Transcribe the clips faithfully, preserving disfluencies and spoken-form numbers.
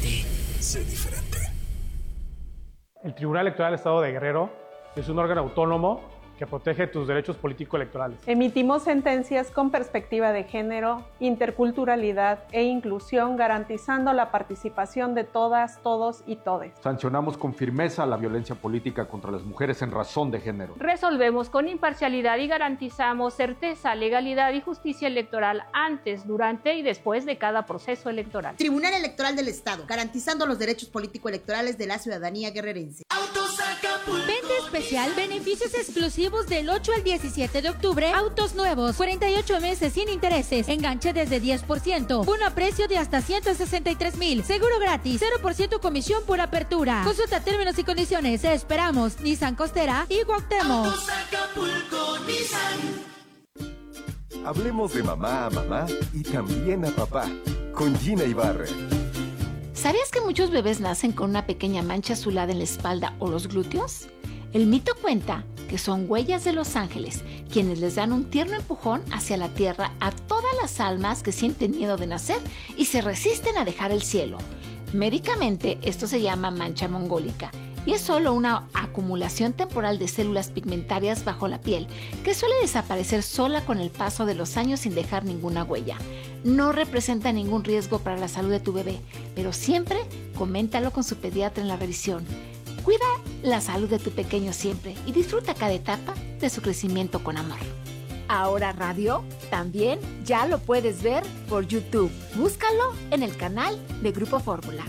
diferente. Sé diferente. El Tribunal Electoral del Estado de Guerrero es un órgano autónomo que protege tus derechos político-electorales. Emitimos sentencias con perspectiva de género, interculturalidad e inclusión, garantizando la participación de todas, todos y todes. Sancionamos con firmeza la violencia política contra las mujeres en razón de género. Resolvemos con imparcialidad y garantizamos certeza, legalidad y justicia electoral antes, durante y después de cada proceso electoral. Tribunal Electoral del Estado, garantizando los derechos político-electorales de la ciudadanía guerrerense. Autos Acapulco. Venta especial, beneficios exclusivos del ocho al diecisiete de octubre. Autos nuevos, cuarenta y ocho meses sin intereses. Enganche desde diez por ciento. Bono a precio de hasta ciento sesenta y tres mil. Seguro gratis. cero por ciento comisión por apertura. Consulta términos y condiciones. Te esperamos. Nissan Costera y Cuauhtémoc. Autos Acapulco, Nissan. Hablemos de mamá a mamá y también a papá. Con Gina Ibarra. ¿Sabías que muchos bebés nacen con una pequeña mancha azulada en la espalda o los glúteos? El mito cuenta que son huellas de los ángeles, quienes les dan un tierno empujón hacia la tierra a todas las almas que sienten miedo de nacer y se resisten a dejar el cielo. Médicamente, esto se llama mancha mongólica y es solo una acumulación temporal de células pigmentarias bajo la piel que suele desaparecer sola con el paso de los años sin dejar ninguna huella. No representa ningún riesgo para la salud de tu bebé, pero siempre coméntalo con su pediatra en la revisión. Cuida la salud de tu pequeño siempre y disfruta cada etapa de su crecimiento con amor. Ahora Radio también ya lo puedes ver por YouTube. Búscalo en el canal de Grupo Fórmula.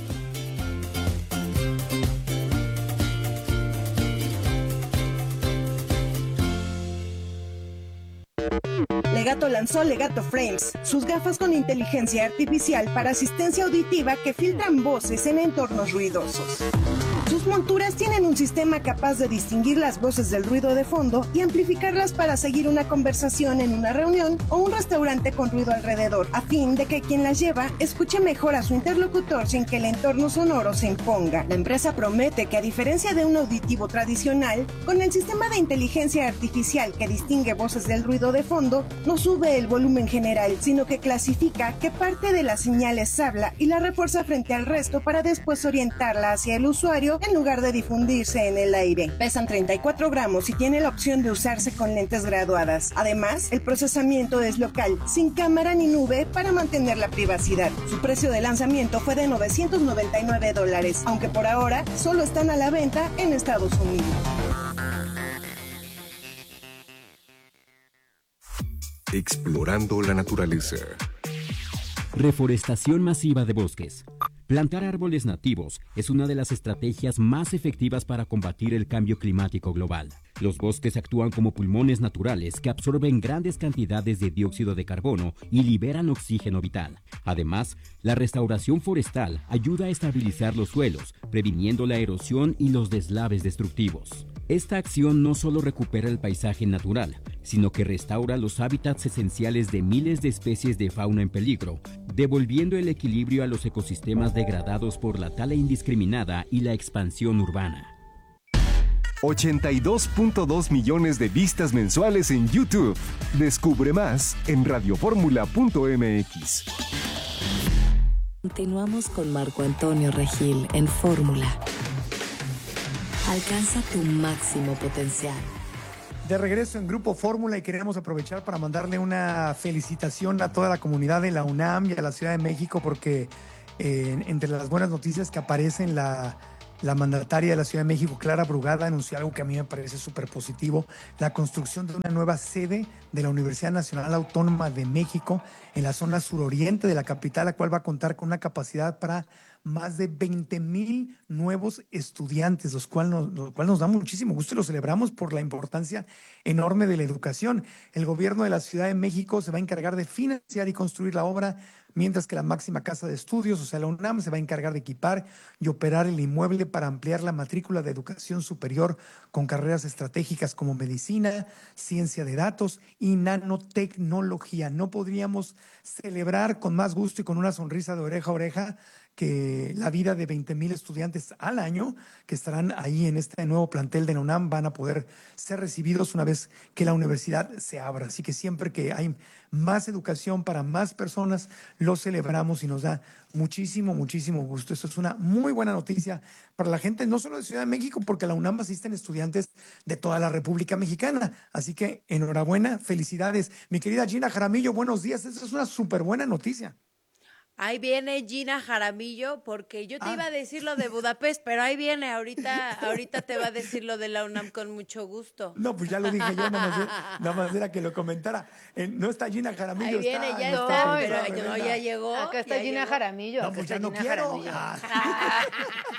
Legato lanzó Legato Frames, sus gafas con inteligencia artificial para asistencia auditiva que filtran voces en entornos ruidosos. Sus monturas tienen un sistema capaz de distinguir las voces del ruido de fondo y amplificarlas para seguir una conversación en una reunión o un restaurante con ruido alrededor, a fin de que quien las lleva escuche mejor a su interlocutor sin que el entorno sonoro se imponga. La empresa promete que, a diferencia de un auditivo tradicional, con el sistema de inteligencia artificial que distingue voces del ruido de fondo, no sube el volumen general, sino que clasifica qué parte de las señales habla y la refuerza frente al resto para después orientarla hacia el usuario en lugar de difundirse en el aire. Pesan treinta y cuatro gramos y tiene la opción de usarse con lentes graduadas. Además, el procesamiento es local, sin cámara ni nube para mantener la privacidad. Su precio de lanzamiento fue de novecientos noventa y nueve dólares, aunque por ahora solo están a la venta en Estados Unidos. Explorando la naturaleza. Reforestación masiva de bosques. Plantar árboles nativos es una de las estrategias más efectivas para combatir el cambio climático global. Los bosques actúan como pulmones naturales que absorben grandes cantidades de dióxido de carbono y liberan oxígeno vital. Además, la restauración forestal ayuda a estabilizar los suelos, previniendo la erosión y los deslaves destructivos. Esta acción no solo recupera el paisaje natural, sino que restaura los hábitats esenciales de miles de especies de fauna en peligro, devolviendo el equilibrio a los ecosistemas degradados por la tala indiscriminada y la expansión urbana. ochenta y dos punto dos millones de vistas mensuales en YouTube. Descubre más en radioformula punto m x. Continuamos con Marco Antonio Regil en Fórmula. Alcanza tu máximo potencial. De regreso en Grupo Fórmula y queremos aprovechar para mandarle una felicitación a toda la comunidad de la UNAM y a la Ciudad de México porque eh, entre las buenas noticias que aparecen la... La mandataria de la Ciudad de México, Clara Brugada, anunció algo que a mí me parece súper positivo: la construcción de una nueva sede de la Universidad Nacional Autónoma de México en la zona suroriente de la capital, la cual va a contar con una capacidad para más de veinte mil nuevos estudiantes, los cual nos, lo cual nos da muchísimo gusto y lo celebramos por la importancia enorme de la educación. El gobierno de la Ciudad de México se va a encargar de financiar y construir la obra, mientras que la máxima casa de estudios, o sea, la UNAM, se va a encargar de equipar y operar el inmueble para ampliar la matrícula de educación superior con carreras estratégicas como medicina, ciencia de datos y nanotecnología. No podríamos celebrar con más gusto y con una sonrisa de oreja a oreja que la vida de veinte mil estudiantes al año que estarán ahí en este nuevo plantel de la UNAM van a poder ser recibidos una vez que la universidad se abra. Así que siempre que hay más educación para más personas, lo celebramos y nos da muchísimo, muchísimo gusto. Esto es una muy buena noticia para la gente, no solo de Ciudad de México, porque a la UNAM asisten estudiantes de toda la República Mexicana. Así que enhorabuena, felicidades. Mi querida Gina Jaramillo, buenos días. Esta es una súper buena noticia. Ahí viene Gina Jaramillo, porque yo te ah. iba a decir lo de Budapest, pero ahí viene, ahorita ahorita te va a decir lo de la UNAM con mucho gusto. No, pues ya lo dije yo, nada más, nada más era que lo comentara. Eh, no está Gina Jaramillo. Ahí viene, está, ya no está, está, pero no, ya llegó. Acá está Gina llegó. Jaramillo. No, pues ya no Gina quiero. Ah.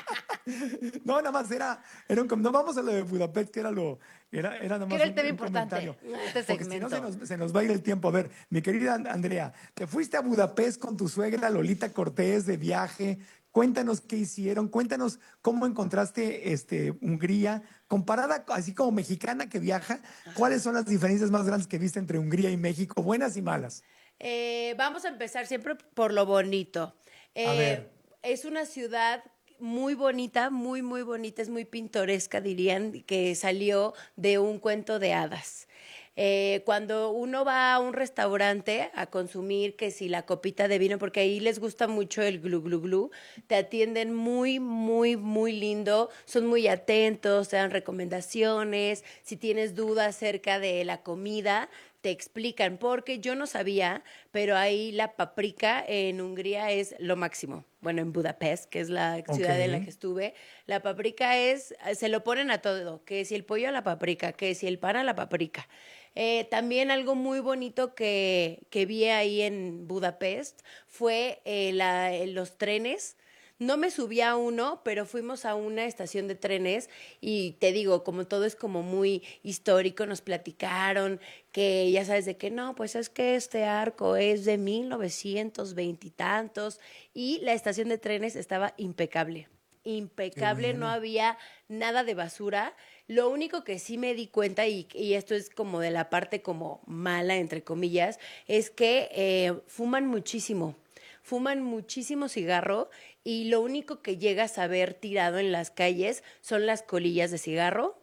No, nada más era, era un, no vamos a lo de Budapest, que era lo, era, era nada más era el un, tema un importante, comentario. este Porque segmento. si no se nos, se nos va a ir el tiempo. A ver, mi querida Andrea, te fuiste a Budapest con tu suegra Lolita Cortés de viaje. Cuéntanos qué hicieron, cuéntanos cómo encontraste este, Hungría, comparada así como mexicana que viaja, ¿cuáles son las diferencias más grandes que viste entre Hungría y México, buenas y malas? Eh, vamos a empezar siempre por lo bonito. Eh, a ver. Es una ciudad muy bonita, muy, muy bonita, es muy pintoresca, dirían, que salió de un cuento de hadas. Eh, cuando uno va a un restaurante a consumir, que si la copita de vino, porque ahí les gusta mucho el glu glu glu, te atienden muy, muy, muy lindo, son muy atentos, te dan recomendaciones, si tienes dudas acerca de la comida, te explican, porque yo no sabía, pero ahí la paprika en Hungría es lo máximo. Bueno, en Budapest, que es la ciudad okay. en la que estuve, la paprika es, se lo ponen a todo, que si el pollo a la paprika, que si el pan a la paprika. Eh, también algo muy bonito que, que vi ahí en Budapest fue eh, la, los trenes. No me subí a uno, pero fuimos a una estación de trenes y te digo, como todo es como muy histórico, nos platicaron que ya sabes de que no, pues es que este arco es de mil novecientos veinte y tantos y la estación de trenes estaba impecable, impecable, no había nada de basura. Lo único que sí me di cuenta, y, y esto es como de la parte como mala, entre comillas, es que eh, fuman muchísimo. Fuman muchísimo cigarro y lo único que llegas a ver tirado en las calles son las colillas de cigarro.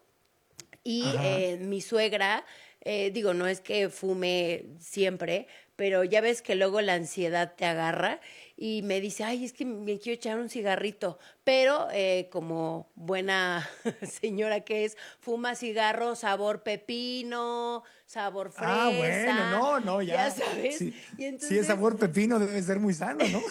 Y eh, mi suegra, eh, digo, no es que fume siempre, pero ya ves que luego la ansiedad te agarra y me dice, ay, es que me quiero echar un cigarrito. Pero eh, como buena señora que es, fuma cigarro sabor pepino, sabor fresa. Ah, bueno, no, no, ya. Ya sabes. Sí, y entonces, sí, es sabor pepino, debe ser muy sano, ¿no?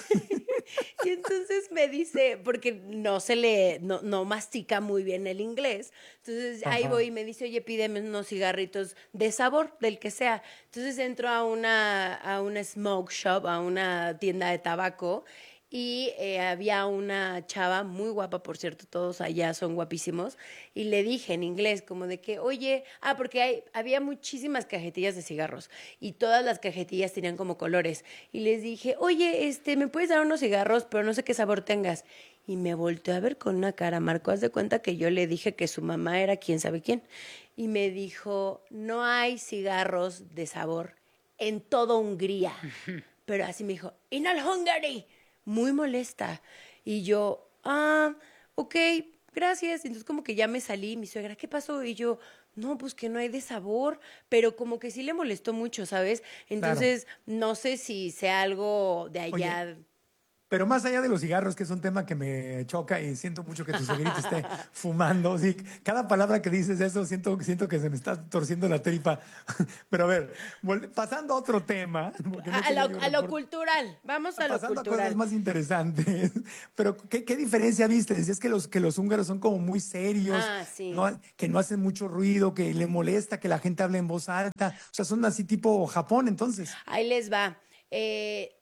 Y entonces me dice, porque no se le, no, no mastica muy bien el inglés, entonces Ajá. ahí voy y me dice, oye, pídeme unos cigarritos de sabor, del que sea. Entonces entro a una, a una smoke shop, a una tienda de tabaco, y eh, había una chava muy guapa, por cierto, todos allá son guapísimos, y le dije en inglés como de que, oye, ah, porque hay, había muchísimas cajetillas de cigarros, y todas las cajetillas tenían como colores, y les dije, oye, este, ¿me puedes dar unos cigarros, pero no sé qué sabor tengas? Y me volteó a ver con una cara, Marco, haz de cuenta que yo le dije que su mamá era quién sabe quién, y me dijo, no hay cigarros de sabor en toda Hungría, pero así me dijo, in all Hungary, muy molesta. Y yo, ah, ok, gracias. Entonces como que ya me salí, mi suegra, ¿qué pasó? Y yo, no, pues que no hay de sabor, pero como que sí le molestó mucho, ¿sabes? Entonces, claro. No sé si sea algo de allá. Oye, pero más allá de los cigarros, que es un tema que me choca y siento mucho que tu suegrita esté fumando. Sí, cada palabra que dices eso, siento, siento que se me está torciendo la tripa. Pero a ver, pasando a otro tema. No a, lo, a lo cultural, vamos a lo pasando cultural. A cosas más interesantes. Pero, ¿qué, qué diferencia viste? Decías que los, que los húngaros son como muy serios, ah, sí. ¿no? Que no hacen mucho ruido, que le molesta que la gente hable en voz alta. O sea, son así tipo Japón, entonces. Ahí les va. Eh...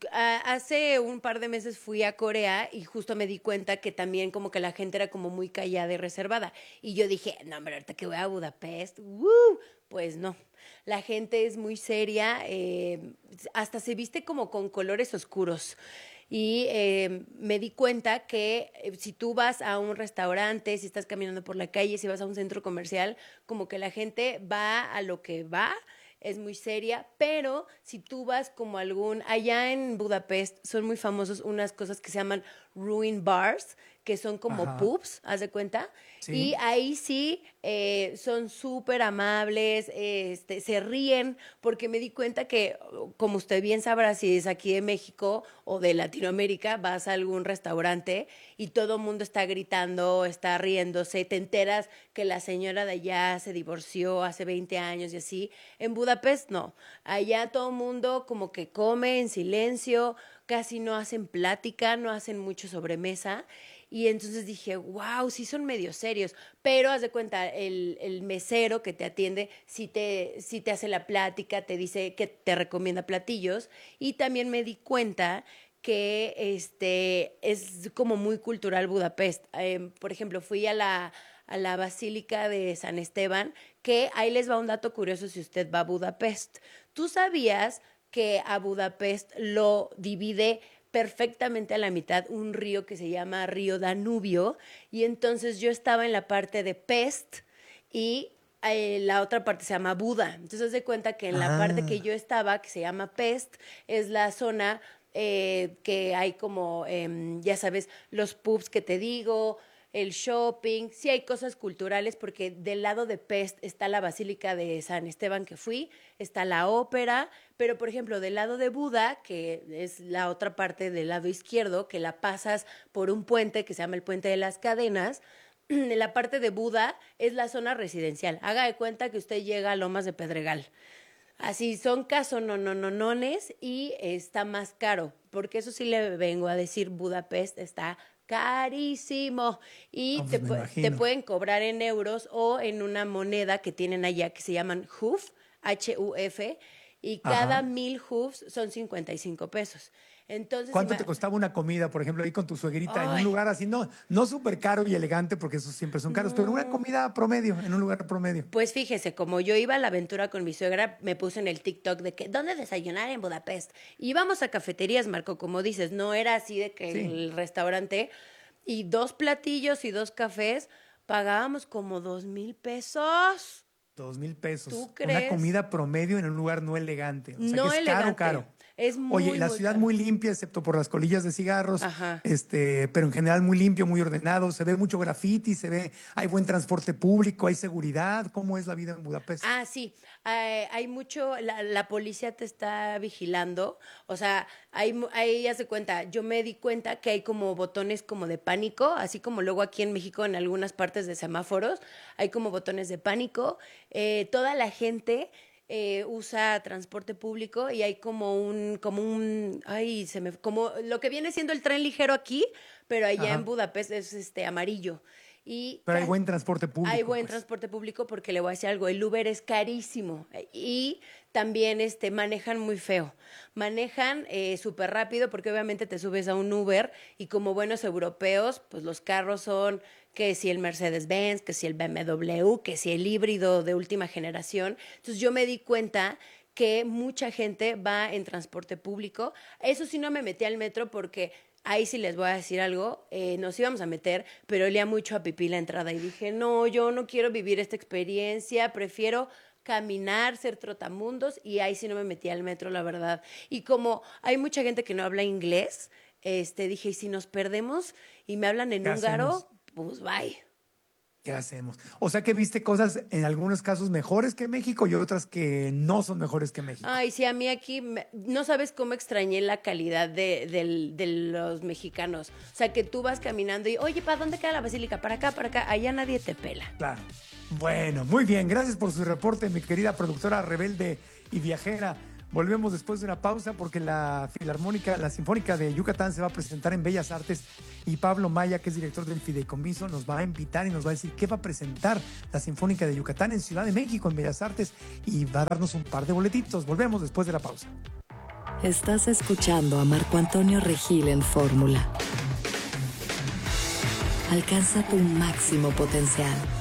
Hace un par de meses fui a Corea y justo me di cuenta que también como que la gente era como muy callada y reservada. Y yo dije, no, hombre, ahorita que voy a Budapest, ¡uh! Pues no. La gente es muy seria, eh, hasta se viste como con colores oscuros. Y eh, me di cuenta que eh, si tú vas a un restaurante, si estás caminando por la calle, si vas a un centro comercial, como que la gente va a lo que va es muy seria, pero si tú vas como algún, allá en Budapest son muy famosos unas cosas que se llaman ruin bars, que son como Ajá. pubs, ¿haz de cuenta? Sí. Y ahí sí eh, son súper amables, este, se ríen, porque me di cuenta que, como usted bien sabrá, si es aquí de México o de Latinoamérica, vas a algún restaurante y todo el mundo está gritando, está riéndose, te enteras que la señora de allá se divorció hace veinte años y así. En Budapest no, allá todo el mundo como que come en silencio, casi no hacen plática, no hacen mucho sobremesa. Y entonces dije, wow, sí son medio serios. Pero haz de cuenta, el, el mesero que te atiende, sí te, sí te hace la plática, te dice que te recomienda platillos. Y también me di cuenta que este, es como muy cultural Budapest. Eh, por ejemplo, fui a la, a la Basílica de San Esteban, que ahí les va un dato curioso si usted va a Budapest. ¿Tú sabías que a Budapest lo divide perfectamente a la mitad un río que se llama Río Danubio? Y entonces yo estaba en la parte de Pest y eh, la otra parte se llama Buda. Entonces haz de cuenta que en la Ah. parte que yo estaba, que se llama Pest, es la zona eh, que hay como, eh, ya sabes, los pubs que te digo, el shopping, sí hay cosas culturales, porque del lado de Pest está la Basílica de San Esteban que fui, está la ópera, pero por ejemplo del lado de Buda, que es la otra parte del lado izquierdo, que la pasas por un puente que se llama el Puente de las Cadenas, la parte de Buda es la zona residencial. Haga de cuenta que usted llega a Lomas de Pedregal. Así son casonononones y está más caro, porque eso sí le vengo a decir, Budapest está carísimo y No, pues te, me pu- imagino. te pueden cobrar en euros o en una moneda que tienen allá que se llaman huf, H U F, y cada Ajá. mil hufs son cincuenta y cinco pesos. Entonces, ¿Cuánto ima- te costaba una comida, por ejemplo, ahí con tu suegrita en Ay. un lugar así? No, no súper caro y elegante, porque esos siempre son caros, pero una comida promedio, en un lugar promedio. Pues fíjese, como yo iba a la aventura con mi suegra, me puse en el TikTok de que, ¿dónde desayunar en Budapest? Íbamos a cafeterías, Marco, como dices, no era así de que Sí. el restaurante, y dos platillos y dos cafés, pagábamos como dos mil pesos. Dos mil pesos. ¿Tú Una crees? comida promedio en un lugar no elegante. O sea, No que es elegante. caro, caro. Es muy, Oye, la muy ciudad caro. muy limpia, excepto por las colillas de cigarros, Ajá. este, pero en general muy limpio, muy ordenado. Se ve mucho graffiti, se ve, hay buen transporte público, hay seguridad. ¿Cómo es la vida en Budapest? Ah, sí. Eh, hay mucho, la, la policía te está vigilando. O sea, hay, mu- ahí ya se cuenta. Yo me di cuenta que hay como botones como de pánico, así como luego aquí en México en algunas partes de semáforos hay como botones de pánico. Eh, toda la gente eh, usa transporte público y hay como un, como un, ay, se me, como lo que viene siendo el tren ligero aquí, pero allá Ajá. en Budapest es este amarillo. Y Pero hay ca- buen transporte público. hay buen pues. transporte público, porque le voy a decir algo, el Uber es carísimo y también este, manejan muy feo. Manejan eh, súper rápido, porque obviamente te subes a un Uber y como buenos europeos, pues los carros son que si el Mercedes-Benz, que si el B M W, que si el híbrido de última generación. Entonces yo me di cuenta que mucha gente va en transporte público. Eso sí, no me metí al metro porque ahí sí les voy a decir algo, eh, nos íbamos a meter, pero olía mucho a pipí la entrada y dije, no, yo no quiero vivir esta experiencia, prefiero caminar, ser trotamundos, y ahí sí no me metí al metro, la verdad. Y como hay mucha gente que no habla inglés, este, dije, y si nos perdemos y me hablan en ¿Qué húngaro, hacemos? pues bye. ¿Qué hacemos? O sea que viste cosas en algunos casos mejores que México y otras que no son mejores que México. Ay, sí, a mí aquí, me- no sabes cómo extrañé la calidad de, del- de los mexicanos. O sea, que tú vas caminando y, oye, ¿para dónde queda la basílica? Para acá, para acá. Allá nadie te pela. Claro. Bueno, muy bien. Gracias por su reporte, mi querida productora rebelde y viajera. Volvemos después de una pausa porque la Filarmónica, la Sinfónica de Yucatán se va a presentar en Bellas Artes y Pablo Maya, que es director del Fideicomiso, nos va a invitar y nos va a decir qué va a presentar la Sinfónica de Yucatán en Ciudad de México, en Bellas Artes, y va a darnos un par de boletitos. Volvemos después de la pausa. Estás escuchando a Marco Antonio Regil en Fórmula. Alcanza tu máximo potencial.